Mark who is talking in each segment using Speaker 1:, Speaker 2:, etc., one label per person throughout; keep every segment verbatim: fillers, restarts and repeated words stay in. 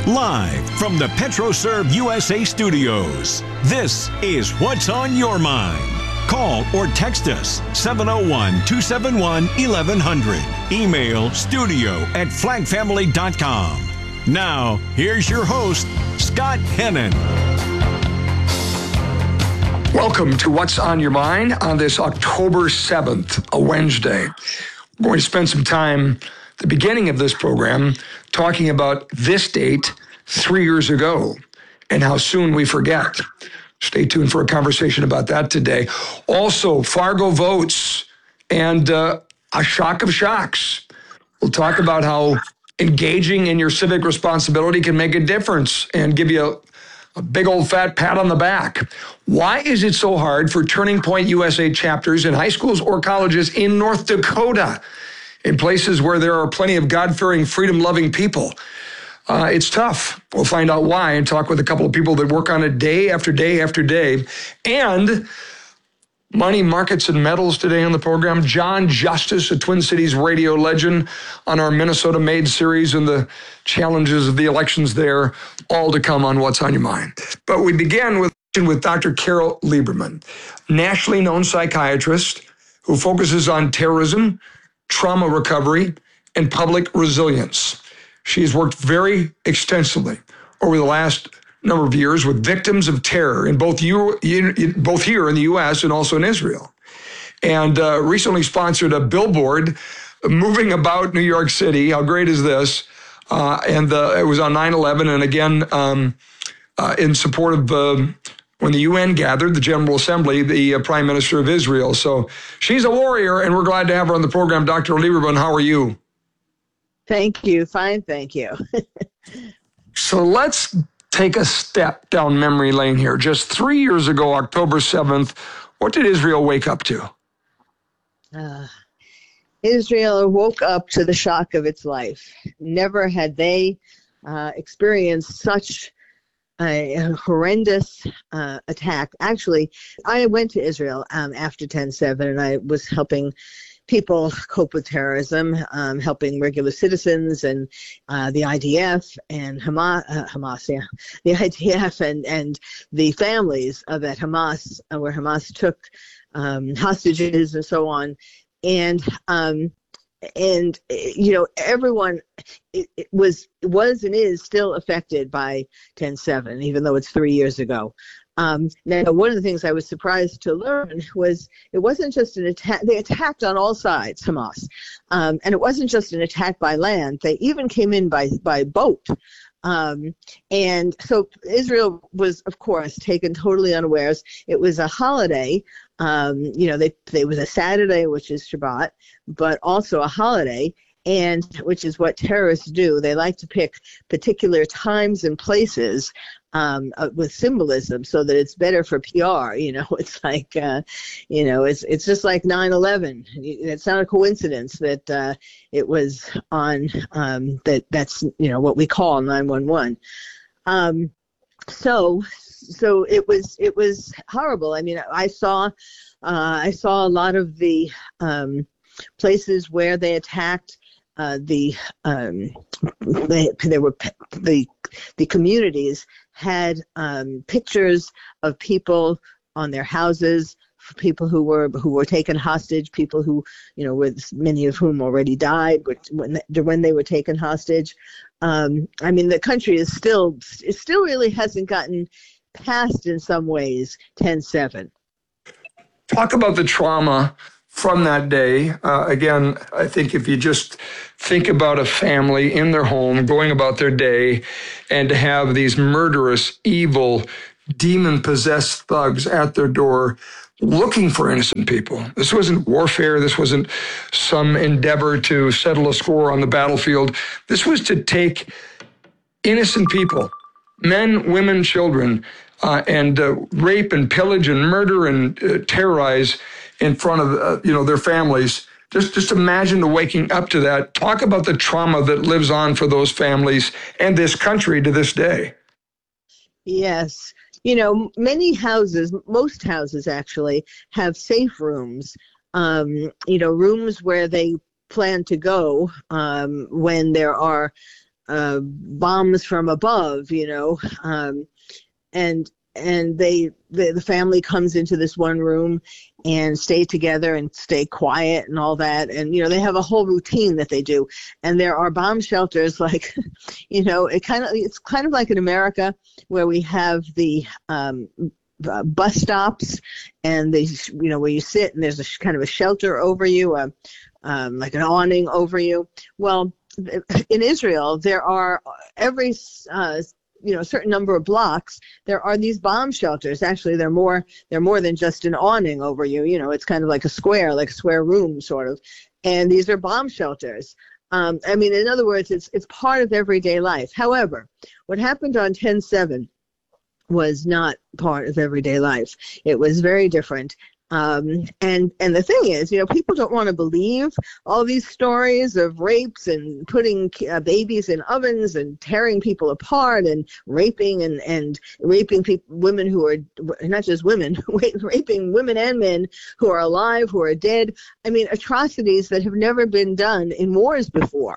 Speaker 1: Live from the PetroServe U S A studios, this is What's on Your Mind. Call or text us seven oh one, two seven one, eleven hundred. Email studio at flag family dot com. Now, here's your host, Scott Hennon.
Speaker 2: Welcome to What's on Your Mind on this October seventh, a Wednesday. We're going to spend some time at the beginning of this program talking about this date three years ago and how soon we forget. Stay tuned for a conversation about that today. Also, Fargo votes and uh, a shock of shocks. We'll talk about how engaging in your civic responsibility can make a difference and give you a A big old fat pat on the back. Why is it so hard for Turning Point U S A chapters in high schools or colleges in North Dakota, in places where there are plenty of God-fearing, freedom-loving people? Uh, it's tough. We'll find out why and talk with a couple of people that work on it day after day after day. And money, markets, and metals today on the program. John Justice, a Twin Cities radio legend, on our Minnesota Made series and the challenges of the elections there, all to come on What's on Your Mind. But we began with, with Doctor Carol Lieberman, nationally known psychiatrist who focuses on terrorism, trauma recovery, and public resilience. She has worked very extensively over the last number of years with victims of terror in both you, both here in the U S and also in Israel, and uh, recently sponsored a billboard moving about New York City. How great is this? Uh, and uh, it was on nine eleven, and again um, uh, in support of uh, when the U N gathered, the General Assembly, the uh, Prime Minister of Israel. So she's a warrior, and we're glad to have her on the program. Doctor Lieberman, how are you?
Speaker 3: Thank you. Fine, thank you.
Speaker 2: So let's take a step down memory lane here. Just three years ago, October seventh, what did Israel wake up to? Uh,
Speaker 3: Israel woke up to the shock of its life. Never had they uh, experienced such a horrendous uh, attack. Actually, I went to Israel um, after ten seven, and I was helping people cope with terrorism, um, helping regular citizens and uh, the I D F and Hamas, uh, Hamas, yeah, the I D F and, and the families of at Hamas, uh, where Hamas took um, hostages and so on. And, um, and you know, everyone it, it was was and is still affected by ten seven, even though it's three years ago. Um, now, one of the things I was surprised to learn was it wasn't just an attack. They attacked on all sides, Hamas. Um, and it wasn't just an attack by land. They even came in by, by boat. Um, and so Israel was, of course, taken totally unawares. It was a holiday. Um, you know, they, they was a Saturday, which is Shabbat, but also a holiday. And which is what terrorists do. They like to pick particular times and places um, uh, with symbolism so that it's better for P R. You know, it's like, uh, you know, it's it's just like nine eleven. It's not a coincidence that uh, it was on um, that. That's, you know, what we call nine one one. Um, so so it was it was horrible. I mean, I saw uh, I saw a lot of the um, places where they attacked. Uh, the um, they, they were the the communities had um, pictures of people on their houses, for people who were who were taken hostage, people who, you know, with many of whom already died when they, when they were taken hostage. Um, I mean, the country is still it still really hasn't gotten past, in some ways, ten seven.
Speaker 2: Talk about the trauma from that day. Uh, again, I think if you just think about a family in their home going about their day and to have these murderous, evil, demon-possessed thugs at their door looking for innocent people. This wasn't warfare. This wasn't some endeavor to settle a score on the battlefield. This was to take innocent people, men, women, children, uh, and uh, rape and pillage and murder and uh, terrorize in front of uh, you know their families. Just just imagine the waking up to that. Talk about the trauma that lives on for those families and this country to this day.
Speaker 3: Yes. You know, many houses, most houses actually, have safe rooms, um, you know, rooms where they plan to go um, when there are uh, bombs from above, you know, um, and and they the, the family comes into this one room and stay together and stay quiet and all that, and you know they have a whole routine that they do, and there are bomb shelters like, you know, it kind of it's kind of like in America where we have the um, uh, bus stops and they, you know, where you sit and there's a sh- kind of a shelter over you, uh, um, like an awning over you. Well, in Israel, there are every uh, you know a certain number of blocks, there are these bomb shelters. Actually, they're more they're more than just an awning over you. You know, it's kind of like a square, like a square room, sort of. And these are bomb shelters. Um, I mean, in other words, it's it's part of everyday life. However, what happened on ten seven was not part of everyday life. It was very different. Um, and and the thing is, you know, people don't want to believe all these stories of rapes and putting uh, babies in ovens and tearing people apart and raping and, and raping people, women who are, not just women, raping women and men who are alive, who are dead. I mean, atrocities that have never been done in wars before.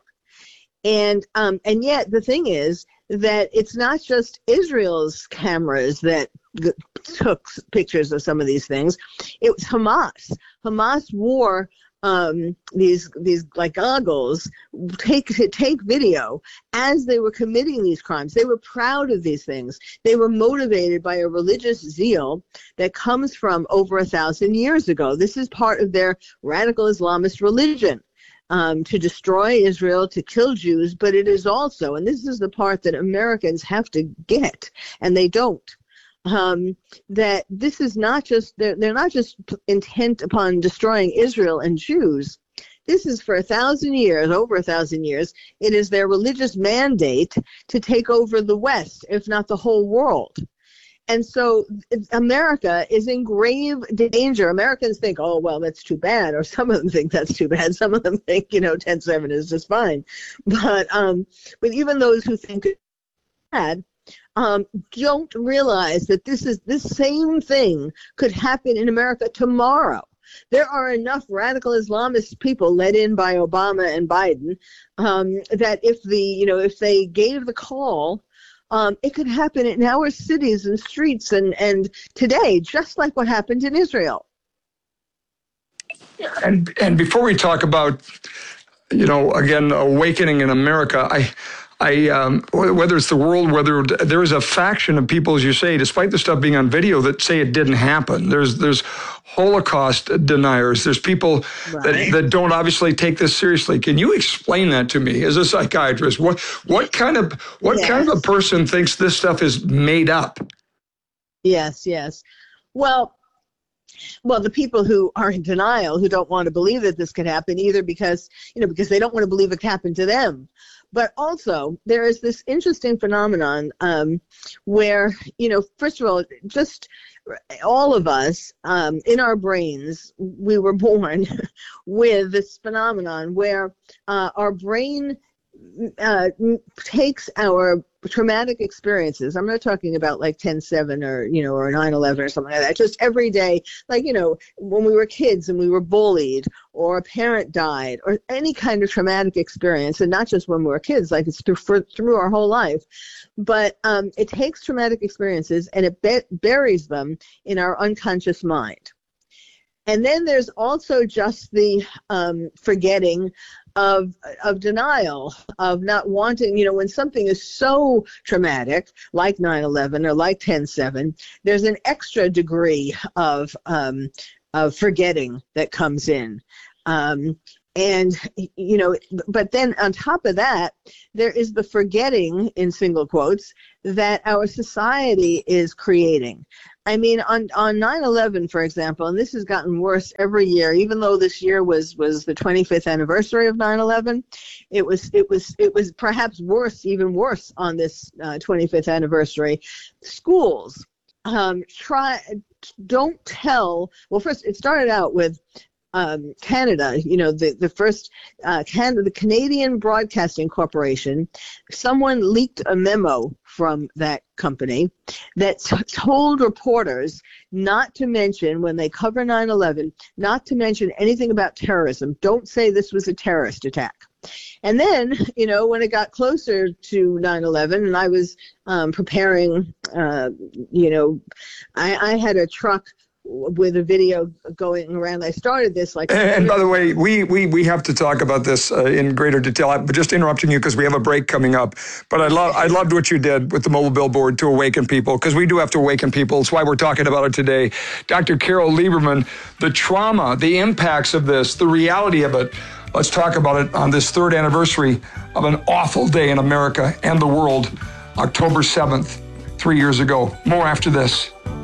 Speaker 3: And um, and yet the thing is that it's not just Israel's cameras that g- took pictures of some of these things. It was Hamas. Hamas wore um, these these like goggles, take take video as they were committing these crimes. They were proud of these things. They were motivated by a religious zeal that comes from over a thousand years ago. This is part of their radical Islamist religion. Um, to destroy Israel, to kill Jews, but it is also, and this is the part that Americans have to get, and they don't, um, that this is not just, they're, they're not just intent upon destroying Israel and Jews. This is for a thousand years, over a thousand years, it is their religious mandate to take over the West, if not the whole world. And so America is in grave danger. Americans think, oh, well, that's too bad. Or some of them think that's too bad. Some of them think, you know, ten seven is just fine. But um, but even those who think it's bad um, don't realize that this is this same thing could happen in America tomorrow. There are enough radical Islamist people led in by Obama and Biden um, that if the, you know, if they gave the call, Um, it could happen in our cities and streets and, and today, just like what happened in Israel.
Speaker 2: And and before we talk about, you know, again, awakening in America, I, I um, whether it's the world, whether there is a faction of people, as you say, despite the stuff being on video, that say it didn't happen. There's there's Holocaust deniers. There's people right. that, that don't obviously take this seriously. Can you explain that to me as a psychiatrist? What what kind of what yes. kind of a person thinks this stuff is made up?
Speaker 3: Yes, yes. Well. Well, the people who are in denial, who don't want to believe that this could happen, either because, you know, because they don't want to believe it happened to them. But also, there is this interesting phenomenon um, where, you know, first of all, just all of us um, in our brains, we were born with this phenomenon where uh, our brain uh, takes our traumatic experiences. I'm not talking about like ten seven or, you know, or nine eleven or something like that. Just every day, like, you know, when we were kids and we were bullied or a parent died or any kind of traumatic experience, and not just when we were kids, like it's through, for, through our whole life. But um, it takes traumatic experiences and it be- buries them in our unconscious mind. And then there's also just the um, forgetting of of denial, of not wanting, you know, when something is so traumatic, like nine eleven or like ten seven, there's an extra degree of um, of forgetting that comes in. Um, and, you know, but then on top of that, there is the forgetting, in single quotes, that our society is creating. I mean, on, on nine eleven, for example, and this has gotten worse every year, even though this year was, was the twenty-fifth anniversary of nine eleven, it was it was it was perhaps worse, even worse on this uh, twenty-fifth anniversary. Schools um, try don't tell. Well, first it started out with Um, Canada, you know, the, the first, uh, Canada, the Canadian Broadcasting Corporation, someone leaked a memo from that company that t- told reporters not to mention, when they cover nine eleven, not to mention anything about terrorism. Don't say this was a terrorist attack. And then, you know, when it got closer to nine eleven and I was um, preparing, uh, you know, I, I had a truck with a video going around. I started this like...
Speaker 2: And, and by the way, we we we have to talk about this uh, in greater detail. I'm just interrupting you because we have a break coming up. But I love I loved what you did with the mobile billboard to awaken people, because we do have to awaken people. It's why we're talking about it today. Doctor Carol Lieberman, the trauma, the impacts of this, the reality of it. Let's talk about it on this third anniversary of an awful day in America and the world, October seventh, three years ago. More after this.